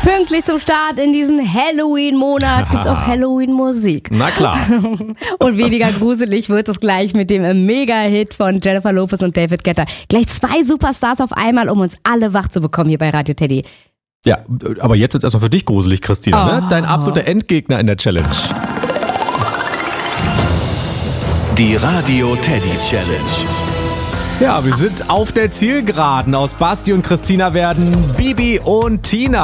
Pünktlich zum Start in diesen Halloween-Monat gibt's auch Halloween-Musik. Na klar. Und weniger gruselig wird es gleich mit dem Mega-Hit von Jennifer Lopez und David Guetta. Gleich 2 Superstars auf einmal, um uns alle wach zu bekommen hier bei Radio Teddy. Ja, aber jetzt ist erstmal für dich gruselig, Christina, ne? Dein absoluter Endgegner in der Challenge. Die Radio Teddy Challenge. Ja, wir sind auf der Zielgeraden. Aus Basti und Christina werden Bibi und Tina.